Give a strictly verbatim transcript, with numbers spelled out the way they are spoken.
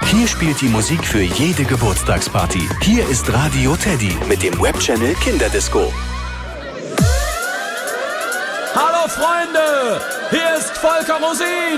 Hier spielt die Musik für jede Geburtstagsparty. Hier ist Radio Teddy mit dem Webchannel Kinderdisco. Hallo Freunde, hier ist Volker Rosin.